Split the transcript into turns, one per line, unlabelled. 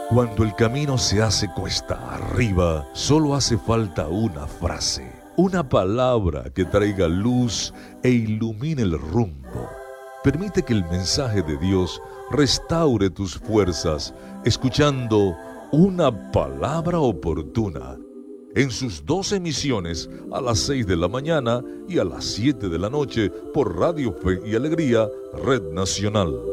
Cuando el camino se hace cuesta arriba, solo hace falta una frase, una palabra que traiga luz e ilumine el rumbo. Permite que el mensaje de Dios restaure tus fuerzas, escuchando una palabra oportuna en sus 2 emisiones a las 6 de la mañana y a las 7 de la noche por Radio Fe y Alegría, Red Nacional.